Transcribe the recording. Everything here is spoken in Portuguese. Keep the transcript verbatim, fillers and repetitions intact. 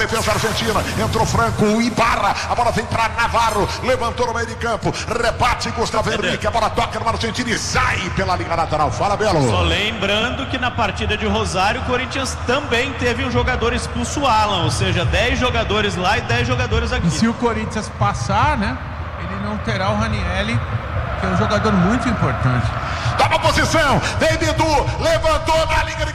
defesa argentina. Entrou Franco, Ibarra. A bola vem para Navarro. Levantou no meio de campo. Rebate Gustavo Henrique. A bola toca no Argentina e sai pela linha lateral. Fala, Belo. Só lembrando que na partida de Rosário, o Corinthians também teve um jogador expulso, Alan. Ou seja, dez jogadores lá e dez jogadores aqui. E se o Corinthians passar, né? Ele não terá o Ranieri, que é um jogador muito importante. Toma posição. Vem Bidu. Levantou na linha de